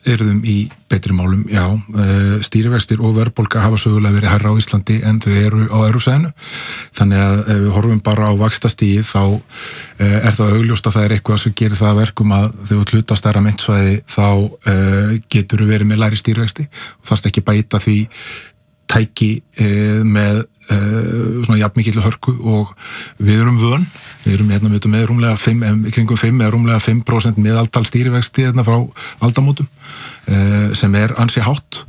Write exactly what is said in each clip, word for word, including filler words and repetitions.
yrðum í betri málum, já, stýrivextir og verðbólga hafa sögulega verið hærra á Íslandi en þau eru á Evrópusvæðinu, þannig að ef við horfum bara á vaxtastigið þá er það augljóst að það er eitthvað sem gerir það að verkum að þegar þú hluta stærra myntsvæði þá getur þú verið með lægri stýrivexti og þarft ekki bæta því tæki með svona jafnmikill hörku og við erum vön, við erum hérna með, með rúmlega fimm, kringum fimm eða rúmlega fimm prósent meðaltal stýrivexti hérna frá aldamótum sem er ansi hátt.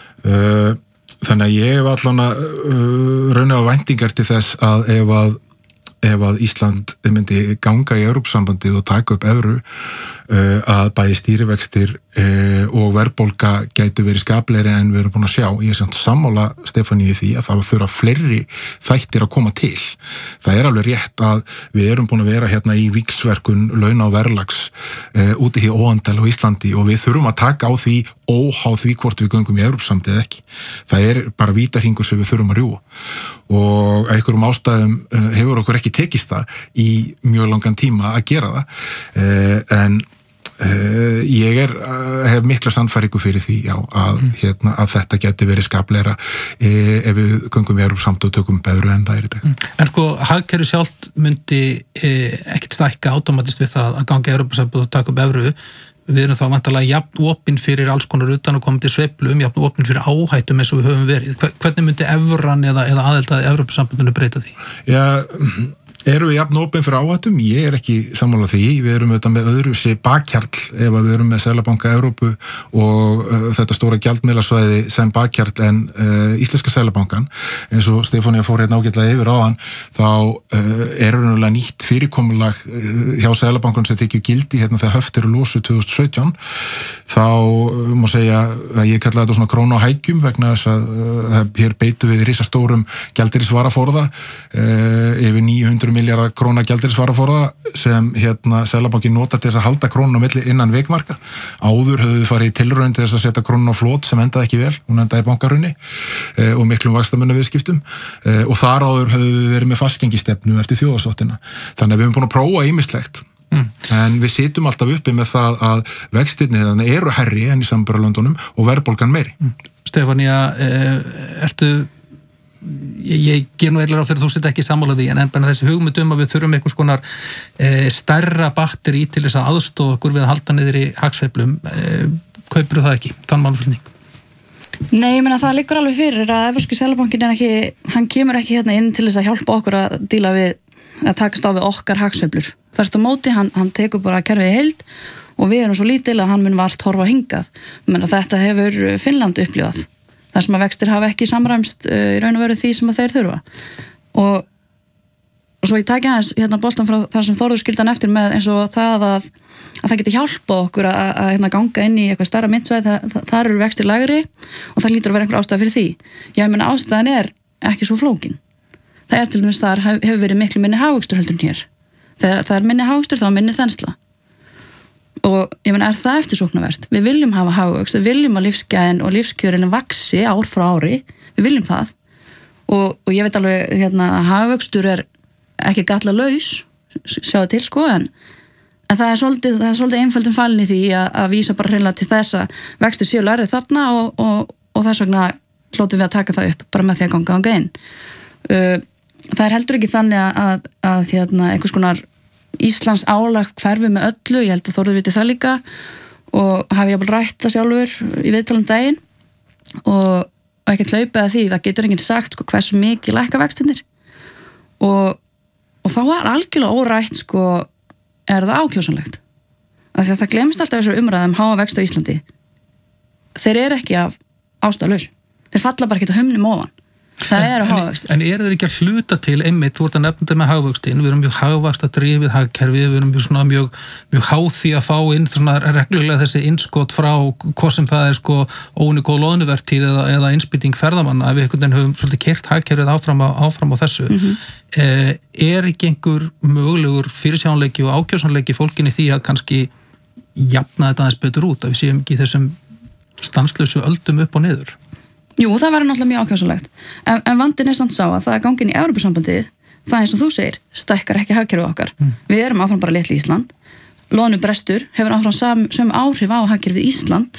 Þannig að ég hef allan að rauna á væntingar til þess að ef að ef að Ísland myndi ganga í Evrópusambandið og taka upp evru að bæði stýrivextir og verðbólga gætu verið skaplegri en við erum búin að sjá. Ég er samt sammála Stefaníu því að það þurfa fleiri þættir að koma til. Það er alveg rétt að við erum búin að vera hérna í víxlverkun launa og verðlags úti hér óandal á Íslandi og við þurfum að taka á því óháð því hvort við göngum í Evrópusambandið eða ekki. Það er bara vítahringur sem við þurfum að rjúfa og að einhverjum ástæðum hefur okkur ekki tekist það í mjög langan tíma að gera það en Uh, ég er, uh, hef mikla sannfæringu fyrir því já, að, mm. hérna, að þetta geti verið skapleira uh, ef við göngum í Evrópusambandið og tökum evru en það er í dag. Mm. En sko, hagkerfið sjálft myndi uh, ekkert stækka automatist við það að ganga í Evrópusambandið og taka upp evru. Við erum þá vantarlega jafn opin fyrir alls konar utan að koma til sveiflum, jafn opin fyrir áhættum eins og við höfum verið. Hvernig myndi evran eða, eða aðeldaði Evrópusambandinu breyta því? Já, erum við jafn opin fyrir áhættum? Ég er ekki sammála því. Við erum auðvitað með öðru sé bakhjarl ef við erum með Seðlabanka Evrópu og uh, þetta stóra gjaldmiðlasvæði sem bakhjarl en uh, Íslenska Seðlabankan eins og Stefanía fór hérna ágætlega yfir áðan þá uh, er raunverulega nýtt fyrirkomulag uh, hjá Seðlabankan sem tekið gildi hérna þegar höft eru losu tvö þúsund og sautján þá uh, má segja að ég kalla þetta svona krónu á hækjum vegna þess að uh, hér beitu við risastórum gjaldeyrisvaraforða uh, yfir níu hundruð milljarða króna gjaldeyrisvaraforða sem hérna Seðlabanki notar til þess að halda krónuna á milli innan vikmarka. Áður höfðu við farið í tilraun til þess að setja krónuna á flot sem endaði ekki vel, hún endaði í bankarunni e, og miklum vaxtamunna viðskiptum e, og þar áður höfðu við verið með fastgengistefnu eftir þjóðarsáttina. Þannig að við höfum búin að prófa ýmislegt. Mm. En við situm alltaf uppi með það að vextirnir eru hærri en í sambaralöndunum og verðbólgan meiri. Mm. Stefanía, ertu ég, ég ger nú eiginlega á fyrir þú sitt ekki sammála því en en þessi hugmyndum að við þurfum einhvers konar e, stærra batteri til þess að aðstofa okkur við að halda niður í hagsveiflum e, kaupir það ekki, þann málflutning? Nei, ég meina það liggur alveg fyrir að Evrópski Seðlabankinn er ekki, hann kemur ekki hérna inn til þess að hjálpa okkur að díla við að takast á við okkar hagsveiflur. Þarst á móti, hann, hann tekur bara kerfið í heild og við erum svo lítil að hann mun vart horfa hingað. Ég meina þetta hefur Finnland upplifað. Þar sem að vextir hafa ekki samræmst uh, í raun og veru því sem að þeir þurfa. Og, og svo ég tæki aðeins hérna boltan frá þar sem Þórður skildan eftir með eins og það að, að það geti hjálpað okkur að, að hérna ganga inn í eitthvað stærra myntsvæði, það, það, þar eru vextir lægri og það lítur að vera einhver ástæða fyrir því. Já, ég meina ástæðan er ekki svo flókin. Það er til dæmis þar hefur verið miklu minni hagvöxtur heldur en hér. Þegar það er minni hagvöxtur þá er minni þensla. Og ég meina, er það eftirsóknarvert? Við viljum hafa hagvöxt, við viljum að lífsgæðin og lífskjörin vaxi ár frá ári, við viljum það. Og, og ég veit alveg, hérna, að hagvöxtur er ekki galla laus, sjáðu til sko, en, en það er svolítið, það er svolítið einföldum falin í því að, að vísa bara hreinlega til þess að vextir séu lærið þarna og, og, og þess vegna hlótum við að taka það upp bara með því að ganga ganga inn. Uh, það er heldur ekki þannig að, að, að hérna, einhvers konar Íslands álag hverfi með öllu, ég held að Þórður viti það líka og hafi ég bara rætt það sjálfur í viðtalum daginn og, og ekkert hlaupið að því, það getur enginn sagt sko, hversu mikið lækka vextirnir og, og þá er algjörlega órætt sko, er það ákjósanlegt af því að það glemst alltaf þessu umræðum háa vext á Íslandi þeir eru ekki af ástæðalaus þeir falla bara ekki að humnum ofan það er að hagvöxt. En, en er þeir ekki að hluta til einmitt, þú ert að nefna þetta með hagvöxtin, við erum mjög hagvöxt að drifið hagkerfi, við erum mjög, svona, mjög, mjög háð því að fá inn svona reglulega þessi innskot frá hvað sem það er sko ónigóð loðnuvertíð eða, eða innspýting ferðamanna, ef við einhvern veginn höfum svolítið keyrt hagkerfið áfram á, áfram á þessu. Mm-hmm. eh, er ekki einhver mögulegur fyrirsjánleiki og ákjósanleiki fólkinni því að kannski jafna þetta aðeins betur út, að við séum ekki í þessum stanslausu öldum upp og niður? Jú, það verður náttúrulega mjög ákjósanlegt. En, en vandinn er samt sá að það er gangin í Evrópusambandið, það eins og þú segir, stækkar ekki hagkerfið okkar. Mm. Við erum áfram bara litli Ísland. Loðnubrestur hefur áfram sam, sömu áhrif á hagkerfið Ísland